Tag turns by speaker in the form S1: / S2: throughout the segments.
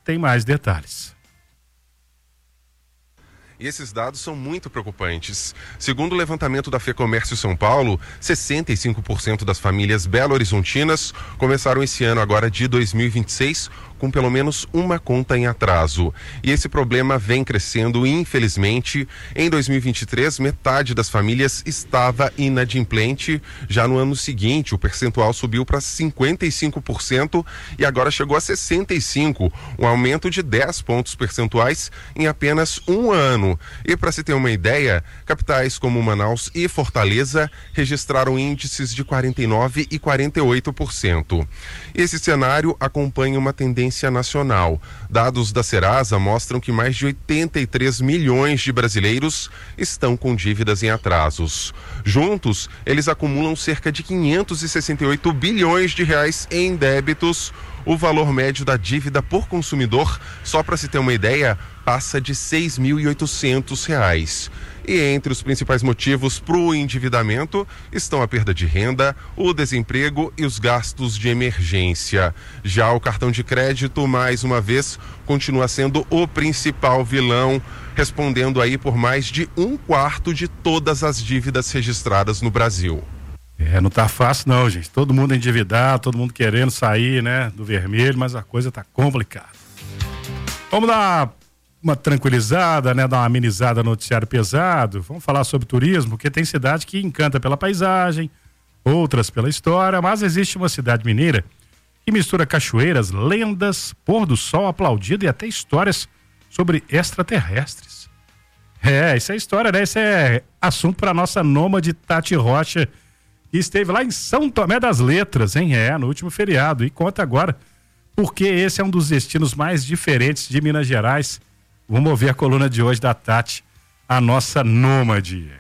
S1: tem mais detalhes.
S2: E esses dados são muito preocupantes. Segundo o levantamento da FEComércio São Paulo, 65% das famílias belo-horizontinas começaram esse ano agora de 2026 com pelo menos uma conta em atraso. E esse problema vem crescendo, infelizmente. Em 2023, metade das famílias estava inadimplente. Já no ano seguinte, o percentual subiu para 55% e agora chegou a 65%, um aumento de 10 pontos percentuais em apenas um ano. E para se ter uma ideia, capitais como Manaus e Fortaleza registraram índices de 49% e 48%. Esse cenário acompanha uma tendência nacional. Dados da Serasa mostram que mais de 83 milhões de brasileiros estão com dívidas em atrasos. Juntos, eles acumulam cerca de 568 bilhões de reais em débitos. O valor médio da dívida por consumidor, só para se ter uma ideia, passa de R$ 6.800. E entre os principais motivos para o endividamento estão a perda de renda, o desemprego e os gastos de emergência. Já o cartão de crédito, mais uma vez, continua sendo o principal vilão, respondendo aí por mais de 1/4 de todas as dívidas registradas no Brasil.
S1: Não tá fácil não, gente. Todo mundo endividado, todo mundo querendo sair, né, do vermelho, mas a coisa tá complicada. Vamos dar uma tranquilizada, né, dar uma amenizada no noticiário pesado. Vamos falar sobre turismo, porque tem cidade que encanta pela paisagem, outras pela história, mas existe uma cidade mineira que mistura cachoeiras, lendas, pôr do sol aplaudido e até histórias sobre extraterrestres. Isso é história, né? Isso é assunto para nossa nômade Tati Rocha, que esteve lá em São Tomé das Letras, hein? No último feriado. E conta agora porque esse é um dos destinos mais diferentes de Minas Gerais. Vamos ouvir a coluna de hoje da Tati, a nossa nômade.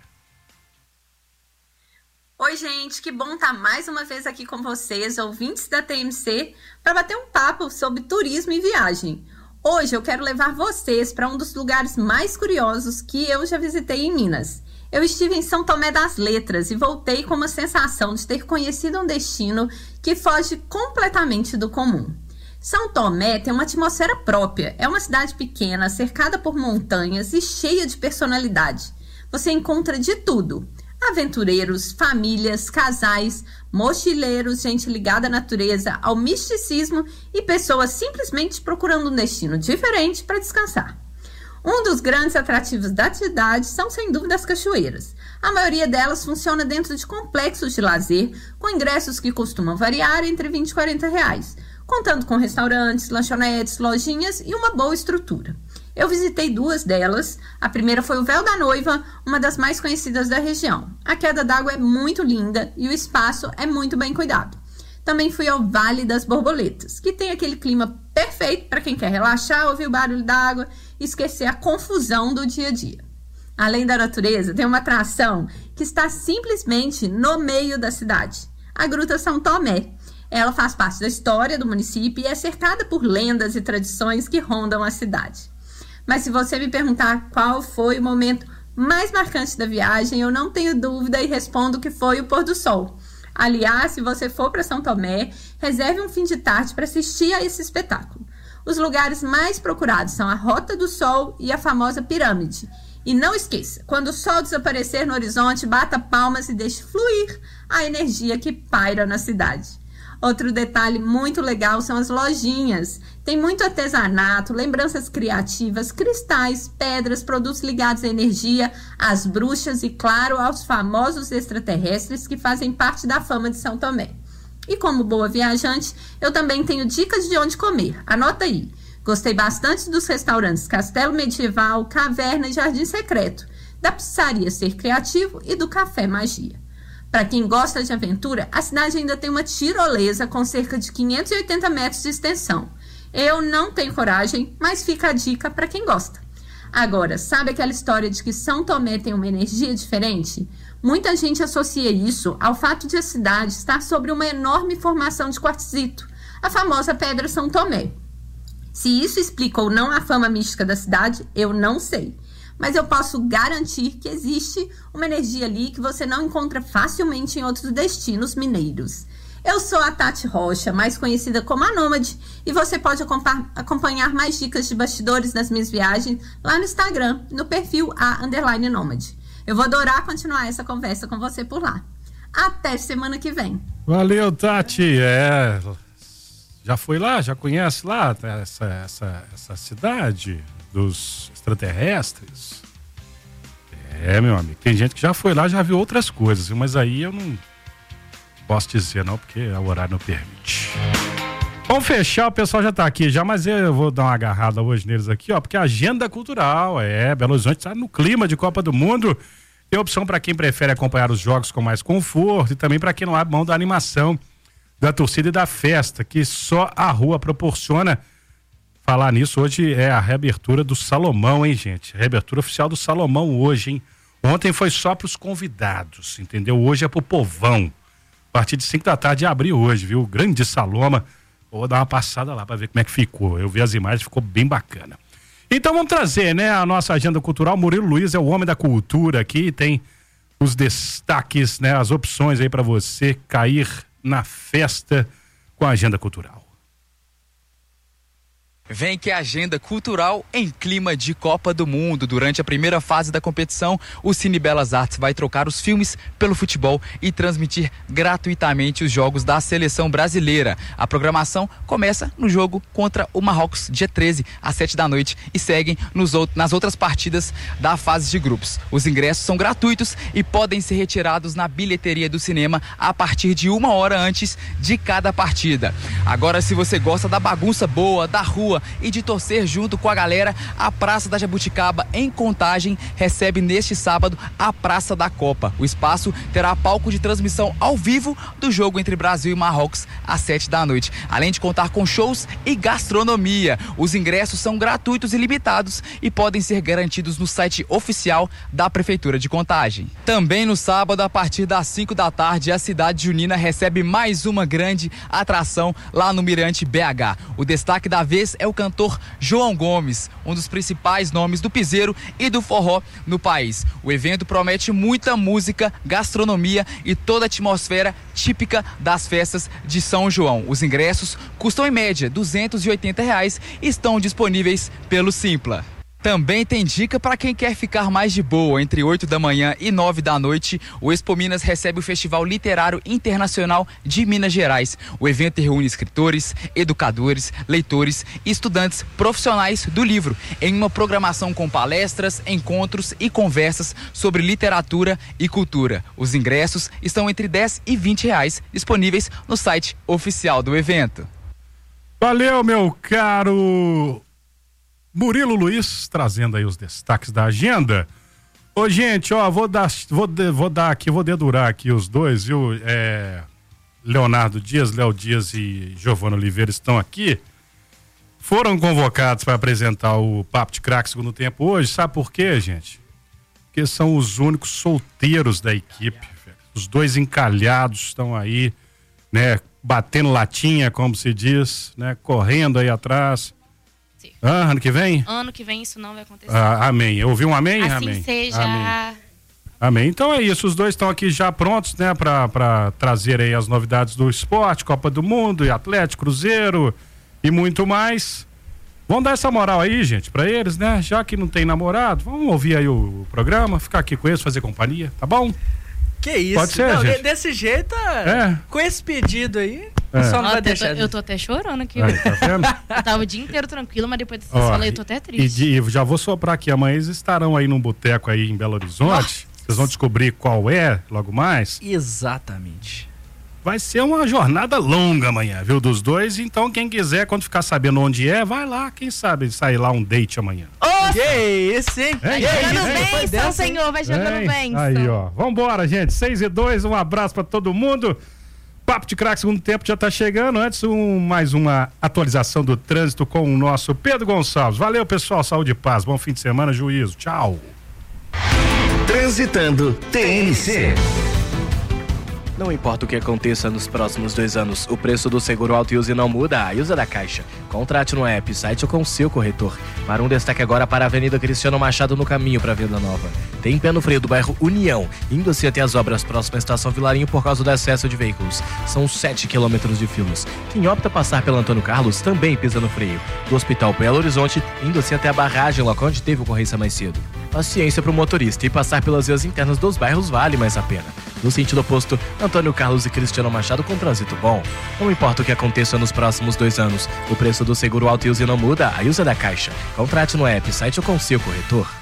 S3: Oi, gente, que bom estar mais uma vez aqui com vocês, ouvintes da TMC, para bater um papo sobre turismo e viagem. Hoje eu quero levar vocês para um dos lugares mais curiosos que eu já visitei em Minas. Eu estive em São Tomé das Letras e voltei com uma sensação de ter conhecido um destino que foge completamente do comum. São Tomé tem uma atmosfera própria, é uma cidade pequena, cercada por montanhas e cheia de personalidade. Você encontra de tudo: aventureiros, famílias, casais, mochileiros, gente ligada à natureza, ao misticismo e pessoas simplesmente procurando um destino diferente para descansar. Um dos grandes atrativos da cidade são, sem dúvida, as cachoeiras. A maioria delas funciona dentro de complexos de lazer, com ingressos que costumam variar entre R$ 20 e R$ 40, contando com restaurantes, lanchonetes, lojinhas e uma boa estrutura. Eu visitei 2 delas. A primeira foi o Véu da Noiva, uma das mais conhecidas da região. A queda d'água é muito linda e o espaço é muito bem cuidado. Também fui ao Vale das Borboletas, que tem aquele clima perfeito para quem quer relaxar, ouvir o barulho da água e esquecer a confusão do dia a dia. Além da natureza, tem uma atração que está simplesmente no meio da cidade, a Gruta São Tomé. Ela faz parte da história do município e é cercada por lendas e tradições que rondam a cidade. Mas se você me perguntar qual foi o momento mais marcante da viagem, eu não tenho dúvida e respondo que foi o pôr do sol. Aliás, se você for para São Tomé, reserve um fim de tarde para assistir a esse espetáculo. Os lugares mais procurados são a Rota do Sol e a famosa Pirâmide. E não esqueça, quando o sol desaparecer no horizonte, bata palmas e deixe fluir a energia que paira na cidade. Outro detalhe muito legal são as lojinhas. Tem muito artesanato, lembranças criativas, cristais, pedras, produtos ligados à energia, às bruxas e, claro, aos famosos extraterrestres que fazem parte da fama de São Tomé. E como boa viajante, eu também tenho dicas de onde comer. Anota aí. Gostei bastante dos restaurantes Castelo Medieval, Caverna e Jardim Secreto, da pizzaria Ser Criativo e do Café Magia. Para quem gosta de aventura, a cidade ainda tem uma tirolesa com cerca de 580 metros de extensão. Eu não tenho coragem, mas fica a dica para quem gosta. Agora, sabe aquela história de que São Tomé tem uma energia diferente? Muita gente associa isso ao fato de a cidade estar sobre uma enorme formação de quartzito, a famosa Pedra São Tomé. Se isso explica ou não a fama mística da cidade, eu não sei. Mas eu posso garantir que existe uma energia ali que você não encontra facilmente em outros destinos mineiros. Eu sou a Tati Rocha, mais conhecida como a Nômade, e você pode acompanhar mais dicas de bastidores das minhas viagens lá no Instagram, no perfil _Nômade. Eu vou adorar continuar essa conversa com você por lá. Até semana que vem.
S1: Valeu, Tati. Já foi lá? Já conhece lá essa cidade dos extraterrestres? Meu amigo, tem gente que já foi lá, já viu outras coisas, mas aí eu não posso dizer não, porque o horário não permite. Vamos fechar, o pessoal já tá aqui já, mas eu vou dar uma agarrada hoje neles aqui, porque a agenda cultural, Belo Horizonte está no clima de Copa do Mundo, tem opção para quem prefere acompanhar os jogos com mais conforto e também para quem não abre mão da animação, da torcida e da festa, que só a rua proporciona. Falar nisso, hoje é a reabertura do Salomão, hein, gente? Reabertura oficial do Salomão hoje, hein? Ontem foi só para os convidados, entendeu? Hoje é pro povão. A partir de 5 da tarde abriu hoje, viu? Grande Saloma. Vou dar uma passada lá para ver como é que ficou. Eu vi as imagens, ficou bem bacana. Então vamos trazer, né, a nossa agenda cultural. Murilo Luiz é o homem da cultura aqui, tem os destaques, né, as opções aí para você cair na festa com a agenda cultural.
S4: Vem que a agenda cultural em clima de Copa do Mundo. Durante a primeira fase da competição, o Cine Belas Artes vai trocar os filmes pelo futebol e transmitir gratuitamente os jogos da seleção brasileira. A programação começa no jogo contra o Marrocos, dia 13, às 7 da noite, e seguem nas outras partidas da fase de grupos. Os ingressos são gratuitos e podem ser retirados na bilheteria do cinema a partir de 1 hora antes de cada partida. Agora, se você gosta da bagunça boa, da rua e de torcer junto com a galera, a Praça da Jabuticaba, em Contagem, recebe neste sábado a Praça da Copa. O espaço terá palco de transmissão ao vivo do jogo entre Brasil e Marrocos às 7 da noite, além de contar com shows e gastronomia. Os ingressos são gratuitos e limitados e podem ser garantidos no site oficial da Prefeitura de Contagem. Também no sábado, a partir das 5 da tarde, a cidade junina recebe mais uma grande atração lá no Mirante BH. O destaque da vez é o cantor João Gomes, um dos principais nomes do piseiro e do forró no país. O evento promete muita música, gastronomia e toda a atmosfera típica das festas de São João. Os ingressos custam em média R$280 e estão disponíveis pelo Simpla. Também tem dica para quem quer ficar mais de boa. Entre 8 da manhã e 9 da noite, o Expo Minas recebe o Festival Literário Internacional de Minas Gerais. O evento reúne escritores, educadores, leitores e estudantes profissionais do livro, em uma programação com palestras, encontros e conversas sobre literatura e cultura. Os ingressos estão entre R$10 e R$20, disponíveis no site oficial do evento.
S1: Valeu, meu caro Murilo Luiz, trazendo aí os destaques da agenda. Ô, gente, vou dedurar aqui os dois, viu? Leonardo Dias, Léo Dias e Giovana Oliveira estão aqui. Foram convocados para apresentar o Papo de Craque segundo tempo hoje. Sabe por quê, gente? Porque são os únicos solteiros da equipe. Os dois encalhados estão aí, né? Batendo latinha, como se diz, né? Correndo aí atrás. Ano que vem?
S5: Ano que vem isso não vai acontecer.
S1: Amém. Eu ouvi um amém?
S5: Assim
S1: amém.
S5: Seja.
S1: Amém. Amém. Então é isso. Os dois estão aqui já prontos, né? Pra trazer aí as novidades do esporte, Copa do Mundo, e Atlético, Cruzeiro e muito mais. Vamos dar essa moral aí, gente, pra eles, né? Já que não tem namorado, vamos ouvir aí o programa, ficar aqui com eles, fazer companhia, tá bom?
S6: Que isso?
S1: Pode ser,
S6: não,
S1: gente.
S6: Desse jeito, com esse pedido aí, só não vai deixar.
S5: Eu tô até chorando aqui.
S1: Aí, tá vendo?
S5: Eu tava o dia inteiro tranquilo, mas depois dessa fala eu tô até triste.
S1: E já vou soprar aqui, amanhã eles estarão aí num boteco aí em Belo Horizonte. Nossa. Vocês vão descobrir qual é logo mais.
S6: Exatamente.
S1: Vai ser uma jornada longa amanhã, viu, dos dois. Então, quem quiser, quando ficar sabendo onde é, vai lá. Quem sabe sair lá um date amanhã.
S6: Que isso, hein?
S5: Vai jogando bênção, Senhor. Vai jogando bênção.
S1: Aí, ó. Vambora, gente. 6:02, um abraço pra todo mundo. Papo de Craque, segundo tempo já tá chegando. Antes, mais uma atualização do trânsito com o nosso Pedro Gonçalves. Valeu, pessoal. Saúde e paz. Bom fim de semana, juízo. Tchau.
S7: Transitando TMC.
S8: Não importa o que aconteça nos próximos 2 anos, o preço do seguro auto-use não muda. A Usa da Caixa.
S7: Contrate no app, site ou com seu corretor. Para um destaque agora para a Avenida Cristiano Machado no caminho para Vila Nova. Tem pé no freio do bairro União, indo assim até as obras próximas à estação Vilarinho por causa do excesso de veículos. São 7 quilômetros de filas. Quem opta passar pelo Antônio Carlos também pisa no freio. Do Hospital Belo Horizonte, indo assim até a barragem, local onde teve ocorrência mais cedo. Paciência para o motorista e passar pelas vias internas dos bairros vale mais a pena. No sentido oposto, Antônio Carlos e Cristiano Machado com trânsito bom. Não importa o que aconteça nos próximos 2 anos, o preço do seguro auto e uso não muda, a usa da Caixa. Contrate no app, site ou com seu corretor.